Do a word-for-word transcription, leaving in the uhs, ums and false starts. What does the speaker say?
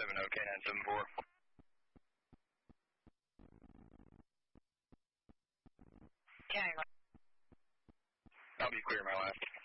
seven zero, K nine seven four. County line. I'll be clear, my last.